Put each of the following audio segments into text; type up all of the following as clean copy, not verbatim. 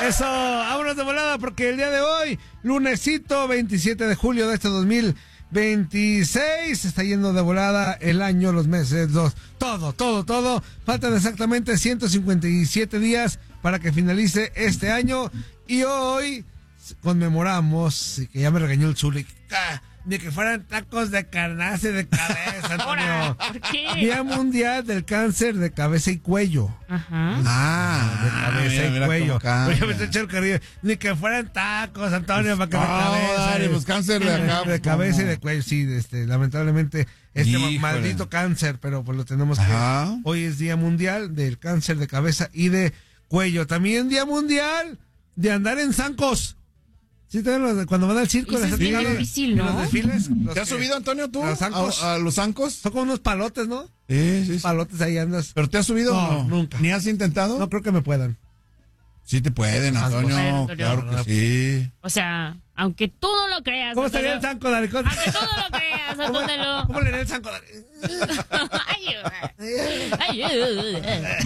Eso, vámonos de volada porque el día de hoy, lunesito 27 de julio de este 2026, se está yendo de volada el año, los meses, todo. Faltan exactamente 157 días para que finalice este año y hoy conmemoramos, que ya me regañó el Zulik, de que fueran tacos de carnaza y de cabeza, Antonio. ¿Por qué? Día Mundial del Cáncer de Cabeza y Cuello. Ajá. De cabeza y cuello. Oye, me está echando el carrillo. Ni que fueran tacos, Antonio, para que me cabeza. Pues cáncer de acá. De cabeza y de cuello, sí, lamentablemente, maldito cáncer, pero pues lo tenemos que. Hoy es Día Mundial del Cáncer de Cabeza y de Cuello. También Día Mundial de andar en zancos. Sí, cuando van al circo, es bien difícil, ¿no? Los desfiles. ¿Te has subido, Antonio, tú? ¿A los zancos? Son como unos palotes, ¿no? Sí. Palotes ahí andas. ¿Pero te has subido? No, nunca. ¿Ni has intentado? No creo que me puedan. Sí te pueden, Antonio. Claro que sí. O sea, aunque tú no lo creas. ¿Cómo estaría el zanco, Dari? Aunque tú no lo creas, Antonio. ¿Cómo le haría el zanco, Dari? Ayuda.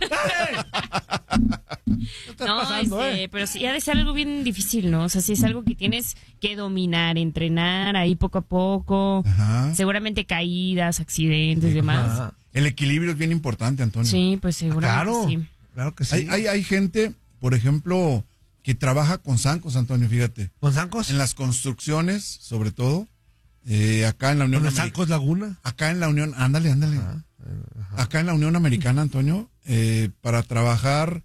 No, pero sí ha de ser algo bien difícil, ¿no? O sea, sí es algo que tienes que dominar, entrenar ahí poco a poco. Ajá. Seguramente caídas, accidentes y demás. El equilibrio es bien importante, Antonio. Sí, pues seguramente sí. Claro que sí. Hay gente, por ejemplo, que trabaja con zancos, Antonio, fíjate. ¿Con zancos? En las construcciones, sobre todo. Acá en la Unión Americana. ¿Zancos Laguna? Acá en la Unión, ándale. Acá en la Unión Americana, Antonio, para trabajar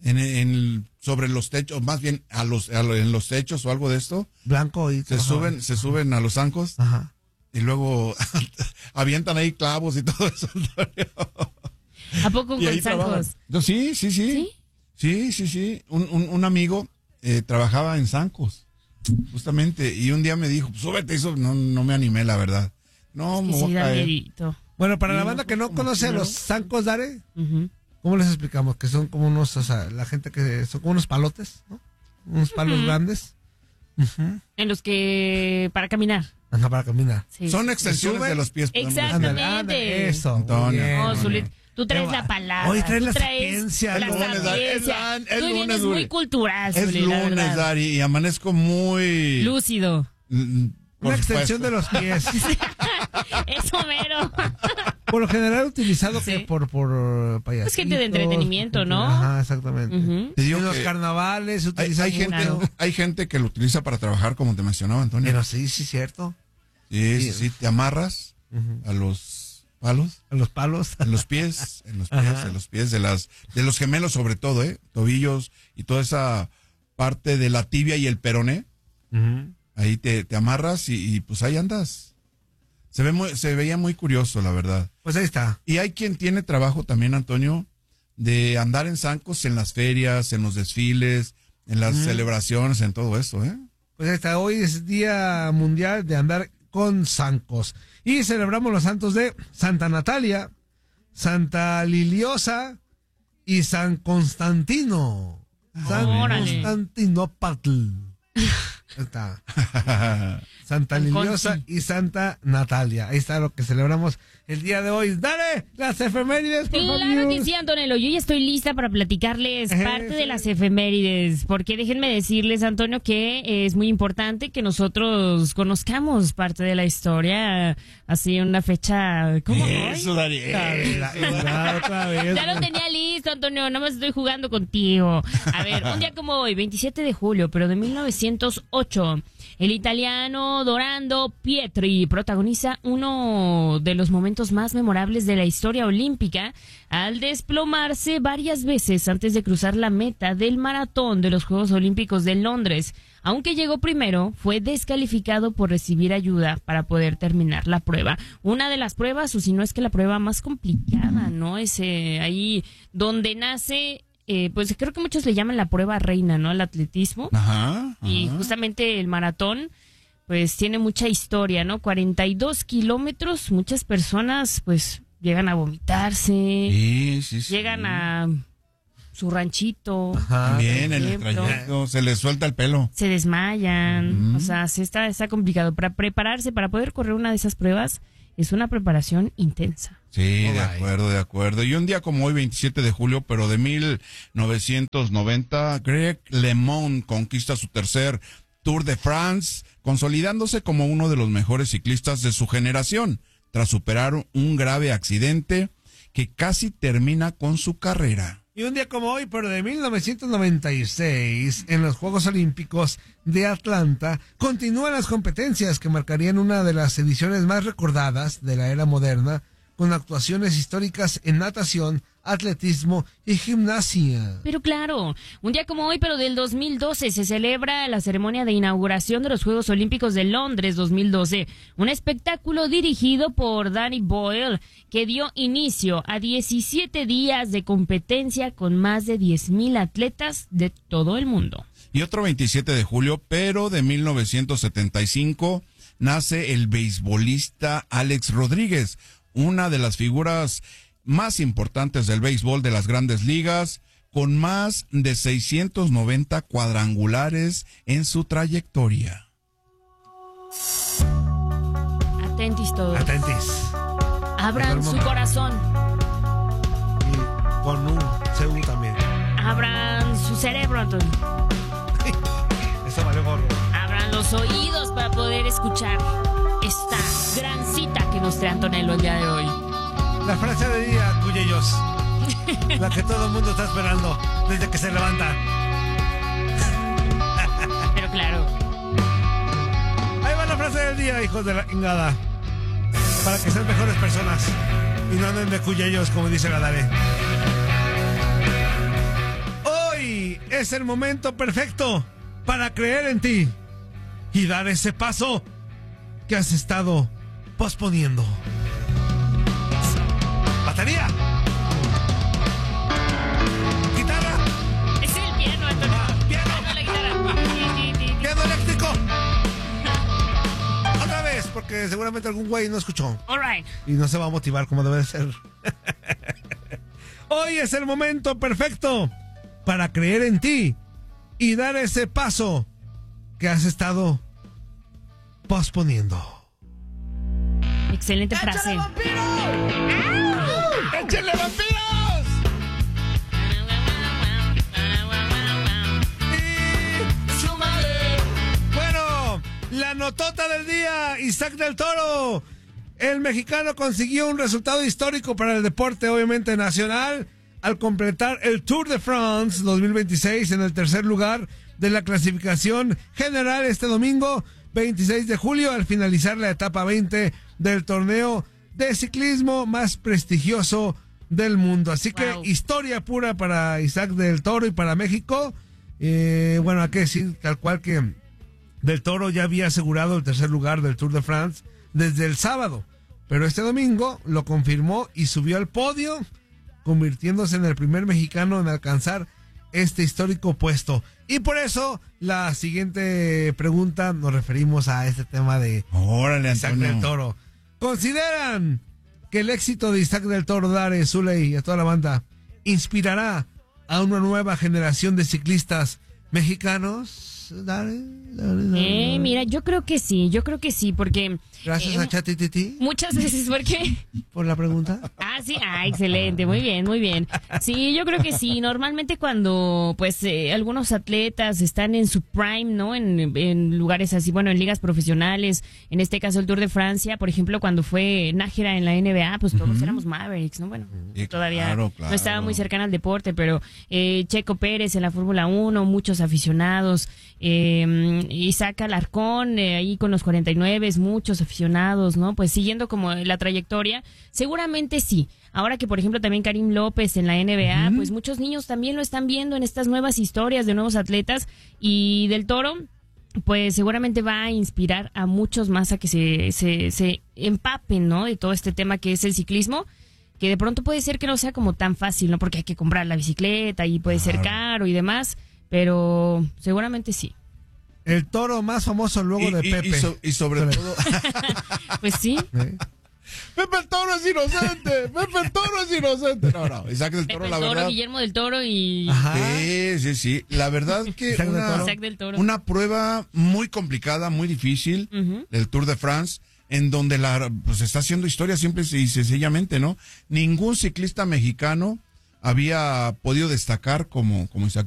sobre los techos, más bien en los techos o algo de esto. Blanco y se suben a los zancos. Ajá. Y luego avientan ahí clavos y todo eso, Antonio. ¿A poco con zancos? Sí. Sí. Un amigo trabajaba en zancos, justamente, y un día me dijo, súbete, eso no me animé, la verdad. No, es que sí da miedito. Bueno, para la banda que no conoce los zancos, Dare, ¿cómo les explicamos? Que son como unos, o sea, la gente que son como unos palotes, ¿no? Unos palos grandes. En los que, para caminar. Ajá, para caminar. Sí. Son extensiones de los pies. Exactamente. Ándale, eso. Antonio. Tú traes la palabra. Hoy traes la sapiencia. El lunes, es muy cultural. Es lunes, Dari, y amanezco muy... lúcido. Una extensión de los pies. Eso mero. Por lo general utilizado que por payasitos. Es gente de entretenimiento, ¿no? Ajá, exactamente. Te digo en los carnavales se utiliza hay gente que lo utiliza para trabajar, como te mencionaba, Antonio. Pero sí, cierto. Sí, te amarras a los palos. A los palos. En los pies, en los pies de los gemelos sobre todo, tobillos y toda esa parte de la tibia y el peroné. Ahí te amarras y pues ahí andas. Se veía muy curioso, la verdad. Pues ahí está. Y hay quien tiene trabajo también, Antonio, de andar en zancos en las ferias, en los desfiles, en las celebraciones, en todo eso, Pues ahí está. Hoy es Día Mundial de andar con zancos. Y celebramos los santos de Santa Natalia, Santa Liliosa y San Constantino. San Constantinopatl. Está. Santa Liliosa y Santa Natalia. Ahí está lo que celebramos el día de hoy. ¡Dale! Las efemérides, por favor. Claro que sí, Antonio. Yo ya estoy lista para platicarles parte de las efemérides. Porque déjenme decirles, Antonio, que es muy importante que nosotros conozcamos parte de la historia. Así, una fecha. ¿Cómo? Eso, Daniel. Ya lo tenía listo, Antonio. Nada más estoy jugando contigo. A ver, un día como hoy, 27 de julio, pero de 1908. El italiano Dorando Pietri protagoniza uno de los momentos más memorables de la historia olímpica al desplomarse varias veces antes de cruzar la meta del maratón de los Juegos Olímpicos de Londres. Aunque llegó primero, fue descalificado por recibir ayuda para poder terminar la prueba. Una de las pruebas, o si no es que la prueba más complicada, ¿no? Es ahí donde nace... pues creo que muchos le llaman la prueba reina, ¿no? El atletismo. Ajá. Y justamente el maratón, pues tiene mucha historia, ¿no? 42 kilómetros, muchas personas, pues, llegan a vomitarse. Sí. Llegan a su ranchito. También en el trayecto, se les suelta el pelo. Se desmayan. O sea, está complicado. Para prepararse, para poder correr una de esas pruebas, es una preparación intensa. Sí, de acuerdo. Y un día como hoy, 27 de julio, pero de 1990, Greg LeMond conquista su tercer Tour de France, consolidándose como uno de los mejores ciclistas de su generación, tras superar un grave accidente que casi termina con su carrera. Y un día como hoy, pero de 1996, en los Juegos Olímpicos de Atlanta, continúan las competencias que marcarían una de las ediciones más recordadas de la era moderna, con actuaciones históricas en natación, atletismo y gimnasia. Pero claro, un día como hoy, pero del 2012, se celebra la ceremonia de inauguración de los Juegos Olímpicos de Londres 2012, un espectáculo dirigido por Danny Boyle que dio inicio a 17 días de competencia con más de 10,000 atletas de todo el mundo. Y otro 27 de julio, pero de 1975, nace el beisbolista Alex Rodríguez, una de las figuras más importantes del béisbol de las grandes ligas, con más de 690 cuadrangulares en su trayectoria. Atentis todos. Atentis. Abran su corazón. Y con un CU también. Abran su cerebro, Antonio. Eso vale gorro. Abran los oídos para poder escuchar esta gran cita que nos trae Antonello el día de hoy. La frase del día, Cuyellos. La que todo el mundo está esperando desde que se levanta. Pero claro. Ahí va la frase del día, hijos de la ingada. Para que sean mejores personas y no anden de Cuyellos, como dice Gadare. Hoy es el momento perfecto para creer en ti y dar ese paso que has estado posponiendo. Batería. Guitarra. Es el piano, Antonio. Piano. No la guitarra. Piano eléctrico. Otra vez, porque seguramente algún güey no escuchó. All right. Y no se va a motivar como debe de ser. Hoy es el momento perfecto para creer en ti y dar ese paso que has estado posponiendo. Excelente frase. ¡Échale, vampiros! Bueno, la notota del día, Isaac del Toro. El mexicano consiguió un resultado histórico para el deporte, obviamente nacional, al completar el Tour de France 2026 en el tercer lugar de la clasificación general este domingo 26 de julio, al finalizar la etapa 20 del torneo de ciclismo más prestigioso del mundo. Así que historia pura para Isaac del Toro y para México. Bueno, hay que decir tal cual que del Toro ya había asegurado el tercer lugar del Tour de France desde el sábado, pero este domingo lo confirmó y subió al podio, convirtiéndose en el primer mexicano en alcanzar este histórico puesto. Y por eso la siguiente pregunta nos referimos a este tema de Isaac del Toro. ¿Consideran que el éxito de Isaac del Toro, Dare, Zuley y a toda la banda inspirará a una nueva generación de ciclistas mexicanos? Dare. Mira, yo creo que sí, porque... Gracias a ChatGPT. Muchas veces, ¿por qué? Por la pregunta. Sí, excelente, muy bien, muy bien. Sí, yo creo que sí, normalmente cuando, pues, algunos atletas están en su prime, ¿no? En lugares así, bueno, en ligas profesionales, en este caso el Tour de Francia, por ejemplo, cuando fue Nájera en la NBA, pues todos éramos Mavericks, ¿no? Bueno, sí, todavía claro. no estaba muy cercana al deporte, pero Checo Pérez en la Fórmula 1, muchos aficionados, Isaac Alarcón, ahí con los 49, muchos aficionados, ¿no? Pues siguiendo como la trayectoria, seguramente sí. Ahora que, por ejemplo, también Karim López en la NBA, pues muchos niños también lo están viendo en estas nuevas historias de nuevos atletas, y del Toro, pues seguramente va a inspirar a muchos más a que se empapen, ¿no? De todo este tema que es el ciclismo, que de pronto puede ser que no sea como tan fácil, ¿no? Porque hay que comprar la bicicleta y puede ser caro y demás, pero seguramente sí. El Toro más famoso luego de Pepe. Y sobre todo... Pues sí. Pepe el Toro es inocente. Pepe el Toro es inocente. No. Isaac del Toro, Pepe la el Toro, verdad. Guillermo del Toro y... Ajá. Sí. La verdad que Isaac del Toro. una prueba muy complicada, muy difícil, el Tour de France. en donde pues está haciendo historia simple y sencillamente, ¿no? Ningún ciclista mexicano había podido destacar como Isaac